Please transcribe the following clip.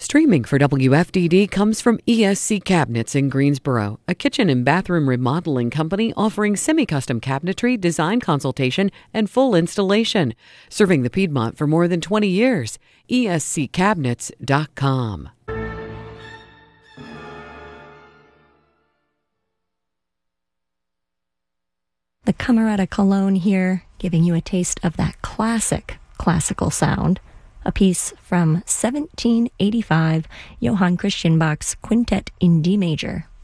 Streaming for WFDD comes from ESC Cabinets in Greensboro, a kitchen and bathroom remodeling company offering semi-custom cabinetry, design consultation, and full installation. Serving the Piedmont for more than 20 years. ESCCabinets.com. The Camerata Cologne here, giving you a taste of that classical sound. A piece from 1785, Johann Christian Bach's Quintet in D major.